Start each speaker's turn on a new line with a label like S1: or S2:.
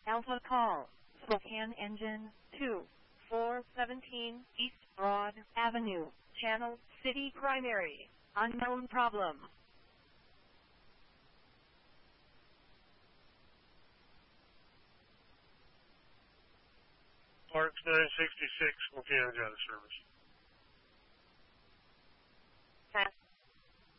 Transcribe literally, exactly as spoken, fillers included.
S1: Alpha call, Spokane engine two four seventeen East Broad Avenue, channel city primary, unknown problem.
S2: Parks nine sixty-six, Spokane, out of service.